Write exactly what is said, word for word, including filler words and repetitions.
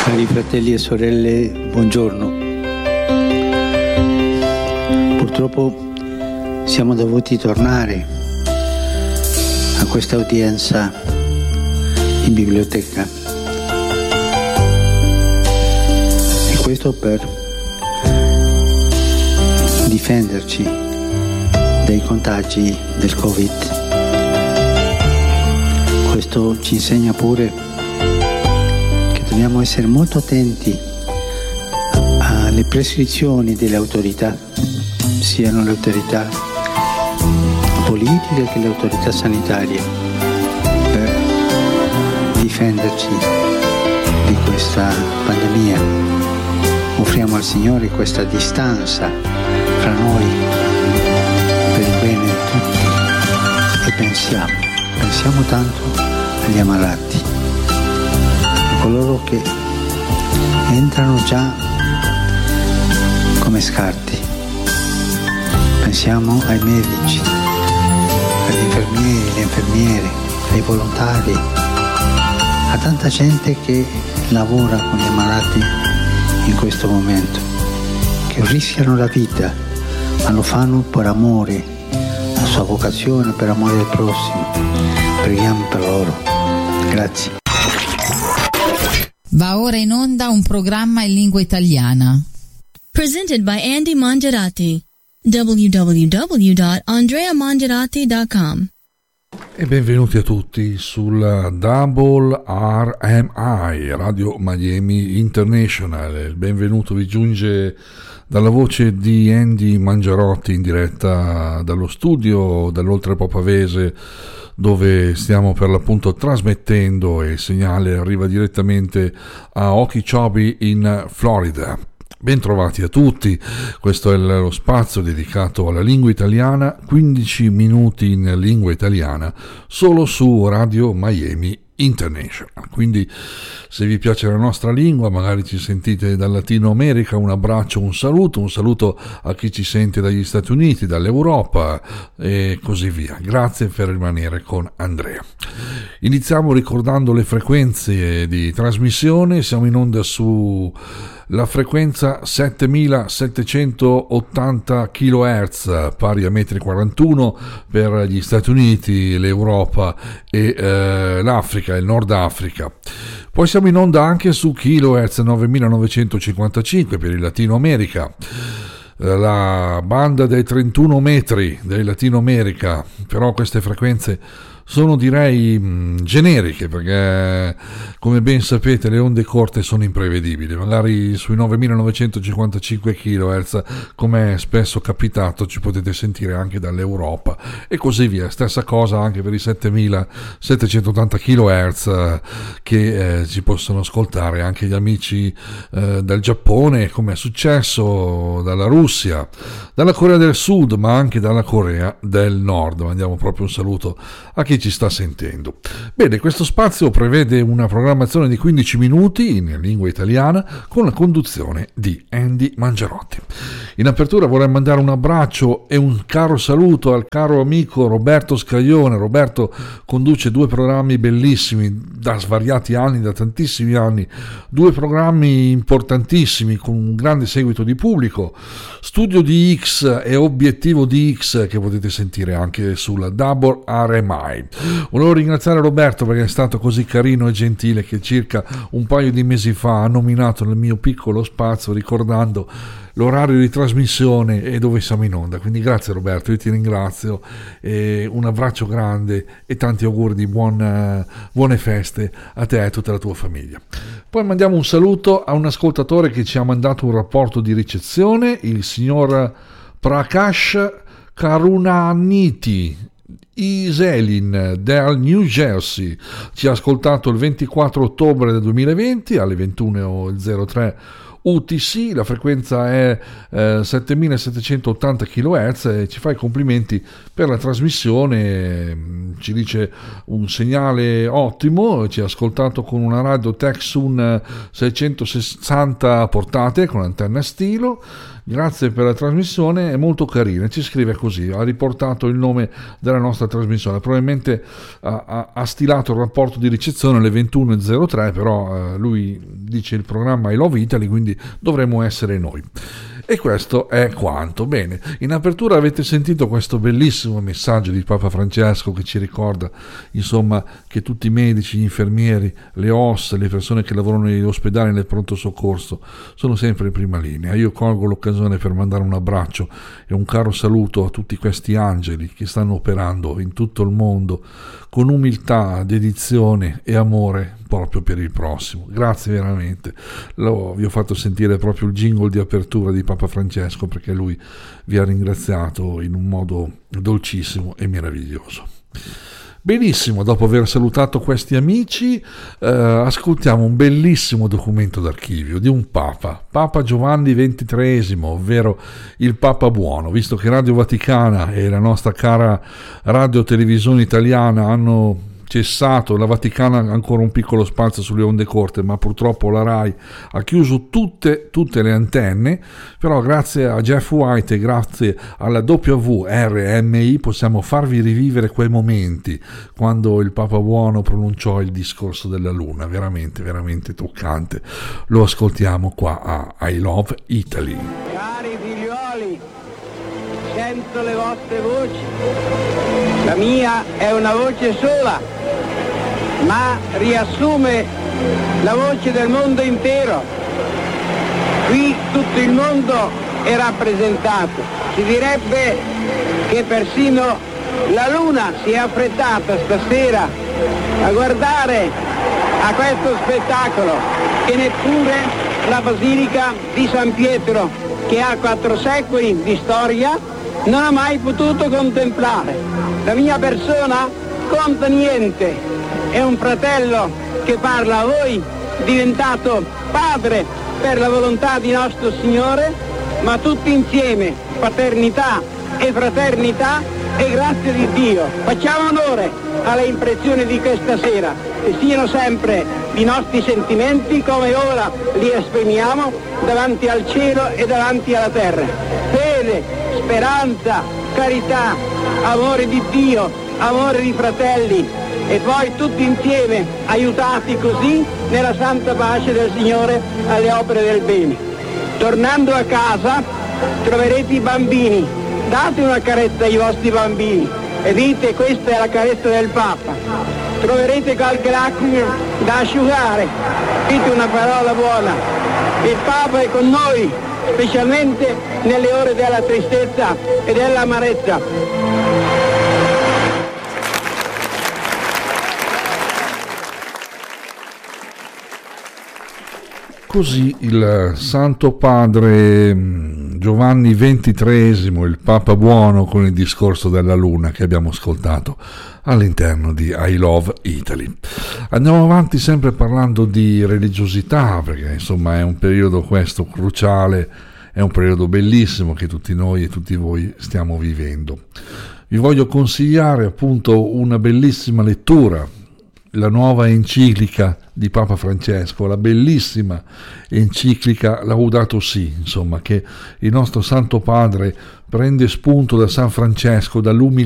Cari fratelli e sorelle, buongiorno. Purtroppo siamo dovuti tornare a questa udienza in biblioteca. E questo per difenderci dai contagi del Covid. Questo ci insegna pure dobbiamo essere molto attenti alle prescrizioni delle autorità, siano le autorità politiche che le autorità sanitarie, per difenderci di questa pandemia. Offriamo al Signore questa distanza fra noi per il bene di tutti e pensiamo, pensiamo tanto agli ammalati, coloro che entrano già come scarti. Pensiamo ai medici, agli infermieri, alle infermiere, ai volontari, a tanta gente che lavora con gli ammalati in questo momento, che rischiano la vita, ma lo fanno per amore alla sua vocazione, per amore al prossimo. Preghiamo per loro. Grazie. Va ora in onda un programma in lingua italiana. Presented by Andy Mangerati. w w w dot andrea mangerati dot com. E benvenuti a tutti sulla Double R M I, Radio Miami International. Il benvenuto vi giunge dalla voce di Andy Mangerotti in diretta dallo studio dall'Oltrepò Pavese, dove stiamo per l'appunto trasmettendo, e il segnale arriva direttamente a Okeechobee in Florida. Bentrovati a tutti, questo è lo spazio dedicato alla lingua italiana, quindici minuti in lingua italiana, solo su Radio Miami International. Quindi se vi piace la nostra lingua, magari ci sentite dal Latino America, un abbraccio, un saluto, un saluto a chi ci sente dagli Stati Uniti, dall'Europa e così via. Grazie per rimanere con Andrea. Iniziamo ricordando le frequenze di trasmissione. Siamo in onda su la frequenza settemilasettecentottanta chilohertz, pari a metri quarantuno per gli Stati Uniti, l'Europa e eh, l'Africa, il Nord Africa. Poi siamo in onda anche su kilohertz novemilanovecentocinquantacinque per il Latino America, la banda dei trentuno metri del Latino America, però queste frequenze sono direi mh, generiche, perché come ben sapete le onde corte sono imprevedibili. Magari sui novemilanovecentocinquantacinque chilohertz, come è spesso capitato, ci potete sentire anche dall'Europa e così via. Stessa cosa anche per i settemilasettecentottanta chilohertz, che eh, ci possono ascoltare anche gli amici eh, dal Giappone, come è successo, dalla Russia, dalla Corea del Sud, ma anche dalla Corea del Nord. Mandiamo proprio un saluto a chi ci sta sentendo. Bene, questo spazio prevede una programmazione di quindici minuti in lingua italiana con la conduzione di Andy Mangerotti. In apertura vorrei mandare un abbraccio e un caro saluto al caro amico Roberto Scaglione. Roberto conduce due programmi bellissimi da svariati anni, da tantissimi anni, due programmi importantissimi con un grande seguito di pubblico, Studio di X e Obiettivo di X, che potete sentire anche sulla Double R M I. Volevo ringraziare Roberto perché è stato così carino e gentile che circa un paio di mesi fa ha nominato nel mio piccolo spazio, ricordando l'orario di trasmissione e dove siamo in onda. Quindi grazie Roberto, io ti ringrazio, e un abbraccio grande e tanti auguri di buon, buone feste a te e a tutta la tua famiglia. Poi mandiamo un saluto a un ascoltatore che ci ha mandato un rapporto di ricezione, il signor Prakash Karunaniti Iselin del New Jersey. Ci ha ascoltato il ventiquattro ottobre del duemilaventi alle ventuno e zero tre U T C, la frequenza è eh, settemilasettecentottanta chilohertz, e ci fa i complimenti per la trasmissione, ci dice un segnale ottimo, ci ha ascoltato con una radio Texun seicentosessanta portate con antenna stilo. Grazie per la trasmissione, è molto carina. Ci scrive così, ha riportato il nome della nostra trasmissione, probabilmente ha, ha, ha stilato il rapporto di ricezione alle ventuno e zero tre, però eh, lui dice il programma I Love Italy, quindi dovremmo essere noi. E questo è quanto. Bene, in apertura avete sentito questo bellissimo messaggio di Papa Francesco che ci ricorda, insomma, che tutti i medici, gli infermieri, le O S, le persone che lavorano negli ospedali, nel pronto soccorso, sono sempre in prima linea. Io colgo l'occasione per mandare un abbraccio e un caro saluto a tutti questi angeli che stanno operando in tutto il mondo con umiltà, dedizione e amore proprio per il prossimo. Grazie veramente. Lo, vi ho fatto sentire proprio il jingle di apertura di Papa Francesco, perché lui vi ha ringraziato in un modo dolcissimo e meraviglioso. Benissimo, dopo aver salutato questi amici, eh, ascoltiamo un bellissimo documento d'archivio di un Papa, Papa Giovanni ventitreesimo, ovvero il Papa Buono. Visto che Radio Vaticana e la nostra cara radio televisione italiana hanno cessato, la Vaticana ha ancora un piccolo spazio sulle onde corte, ma purtroppo la RAI ha chiuso tutte, tutte le antenne, però grazie a Jeff White e grazie alla W R M I possiamo farvi rivivere quei momenti quando il Papa Buono pronunciò il discorso della Luna, veramente, veramente toccante. Lo ascoltiamo qua a I Love Italy. Cari figliuoli, sento le vostre voci, la mia è una voce sola, ma riassume la voce del mondo intero. Qui tutto il mondo è rappresentato. Si direbbe che persino la Luna si è affrettata stasera a guardare a questo spettacolo che neppure la Basilica di San Pietro, che ha quattro secoli di storia, non ha mai potuto contemplare. La mia persona conta niente. È un fratello che parla a voi, diventato padre per la volontà di nostro Signore, ma tutti insieme, paternità e fraternità e grazia di Dio. Facciamo onore alle impressioni di questa sera, che siano sempre i nostri sentimenti come ora li esprimiamo davanti al cielo e davanti alla terra. Fede, speranza, carità, amore di Dio, amore di fratelli, e poi tutti insieme aiutati così nella santa pace del Signore alle opere del bene. Tornando a casa troverete i bambini, date una carezza ai vostri bambini e dite: questa è la carezza del Papa. Troverete qualche lacrima da asciugare, dite una parola buona. Il Papa è con noi, specialmente nelle ore della tristezza e dell'amarezza. Così il Santo Padre Giovanni ventitreesimo, il Papa Buono, con il discorso della Luna che abbiamo ascoltato all'interno di I Love Italy. Andiamo avanti sempre parlando di religiosità, perché insomma è un periodo questo cruciale, è un periodo bellissimo che tutti noi e tutti voi stiamo vivendo. Vi voglio consigliare appunto una bellissima lettura, la nuova enciclica di Papa Francesco, la bellissima enciclica Laudato Si, insomma, che il nostro Santo Padre prende spunto da San Francesco, dall'umiltà